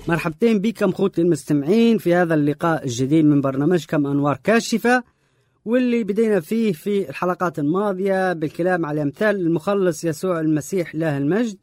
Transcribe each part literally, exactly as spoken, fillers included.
مرحبتين بكم خوتي المستمعين في هذا اللقاء الجديد من برنامجكم أنوار كاشفة، واللي بدينا فيه في الحلقات الماضية بالكلام على أمثال المخلص يسوع المسيح له المجد.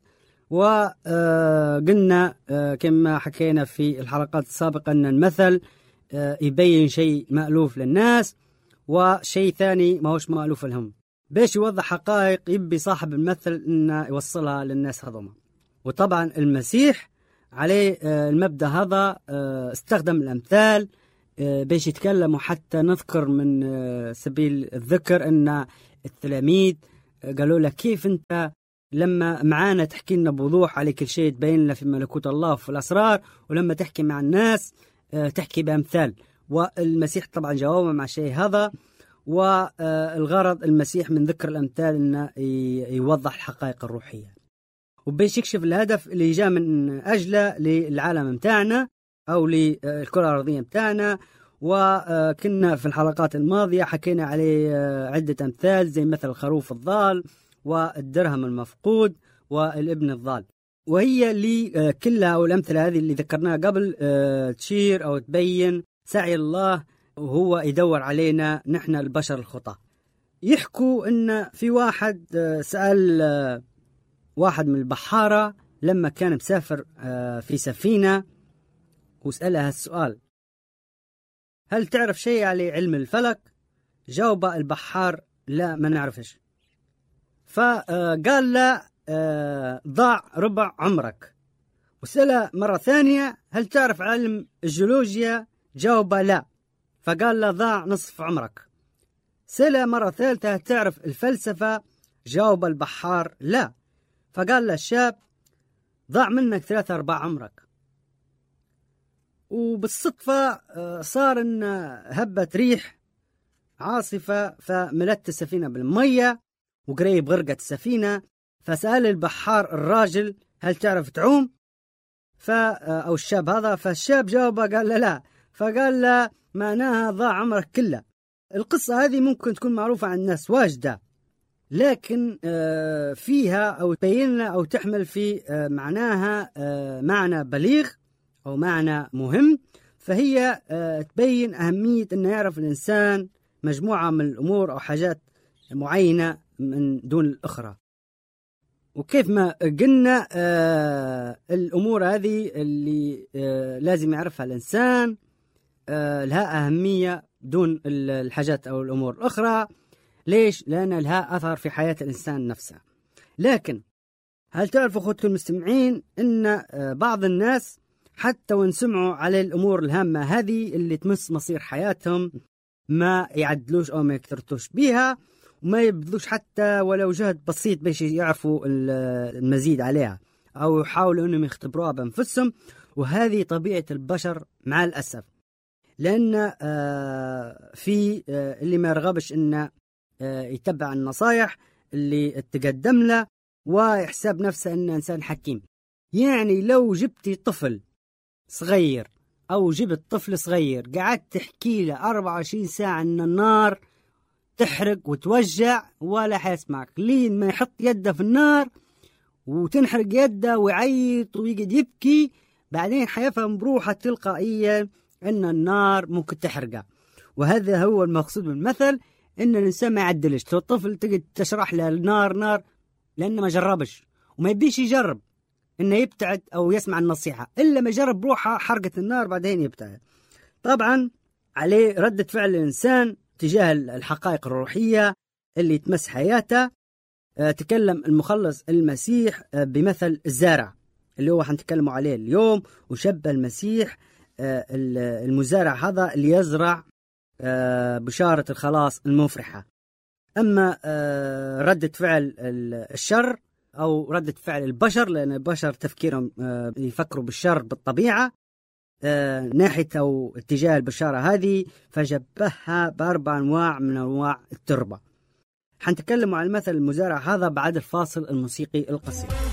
وقلنا كما حكينا في الحلقات السابقة أن المثل يبين شيء مألوف للناس وشيء ثاني ما هوش مألوف لهم. باش يوضح حقائق يبي صاحب المثل أنه يوصلها للناس هذوما. وطبعا المسيح عليه المبدأ هذا، استخدم الأمثال باش يتكلموا. حتى نذكر من سبيل الذكر أن التلاميذ قالوا له كيف أنت لما معانا تحكي لنا بوضوح على كل شيء تبين لنا في ملكوت الله وفي الأسرار، ولما تحكي مع الناس تحكي بأمثال. والمسيح طبعا جاوبه مع شيء هذا. والغرض المسيح من ذكر الأمثال أنه يوضح الحقائق الروحية وباش يكشف الهدف اللي جاء من أجله للعالم متاعنا أو للكرة الأرضية متاعنا. وكنا في الحلقات الماضية حكينا عليه عدة أمثال زي مثل الخروف الضال والدرهم المفقود والابن الضال، وهي اللي كلها أو الأمثلة هذه اللي ذكرناها قبل تشير أو تبين سعي الله وهو يدور علينا نحن البشر الخطأ. يحكوا إن في واحد سأل واحد من البحارة لما كان مسافر في سفينة وسألها السؤال: هل تعرف شيء على علم الفلك؟ جاوب البحار: لا ما نعرفش. فقال له: ضاع ربع عمرك. وسأله مرة ثانية: هل تعرف علم الجيولوجيا؟ جاوب: لا. فقال له: ضاع نصف عمرك. سأله مرة ثالثة: هل تعرف الفلسفة؟ جاوب البحار: لا. فقال له الشاب: ضاع منك ثلاثة أرباع عمرك. وبالصدفة صار إن هبت ريح عاصفة فملت السفينة بالمية وقريب غرقت السفينة. فسأل البحار الراجل: هل تعرف تعوم؟ ف أو الشاب هذا. فالشاب جاوب قال له: لا. فقال له: معناها ضاع عمرك كله. القصة هذه ممكن تكون معروفة عن الناس واجدة، لكن فيها أو تبين أو تحمل في معناها معنى بليغ أو معنى مهم. فهي تبين أهمية أن يعرف الإنسان مجموعة من الأمور أو حاجات معينة من دون الأخرى. وكيف ما قلنا الأمور هذه اللي لازم يعرفها الإنسان لها أهمية دون الحاجات أو الأمور الأخرى. ليش؟ لأن لها أثر في حياة الإنسان نفسه. لكن هل تعرفوا أخوتكم المستمعين أن بعض الناس حتى وإن سمعوا على الأمور الهامة هذه اللي تمس مصير حياتهم ما يعدلوش أو ما يكترتوش بيها وما يبذلوش حتى ولو جهد بسيط باش يعرفوا المزيد عليها أو يحاولوا أنهم يختبروها بأنفسهم. وهذه طبيعة البشر مع الأسف، لأن في اللي ما يرغبش أنه يتبع النصايح اللي تقدم له ويحسب نفسه أنه إنسان حكيم. يعني لو جبتي طفل صغير أو جبت طفل صغير قعدت تحكي له أربعة وعشرين ساعة أن النار تحرق وتوجع ولا حيسمعك، لين ما يحط يده في النار وتنحرق يده ويعيط ويقعد يبكي، بعدين حيفهم بروحه تلقائيا أن النار ممكن تحرقه. وهذا هو المقصود بالمثل، إن الإنسان ما يعدلش. لو الطفل تقعد تشرح له النار نار لأنه ما جربش وما يبيش يجرب إنه يبتعد أو يسمع النصيحة إلا ما يجرب بروحه حرقة النار بعدين يبتعد. طبعا عليه ردة فعل الإنسان تجاه الحقائق الروحية اللي تمس حياته. أه تكلم المخلص المسيح بمثل الزارع اللي هو حنتكلموا عليه اليوم، وشبه المسيح أه المزارع هذا اللي يزرع أه بشارة الخلاص المفرحة. أما أه ردة فعل الشر أو ردة فعل البشر، لأن البشر تفكيرهم أه يفكروا بالشر بالطبيعة أه ناحية أو اتجاه البشارة هذه، فجبهها بأربع أنواع من أنواع التربة. حنتكلم عن المثل المزارع هذا بعد الفاصل الموسيقي القصير.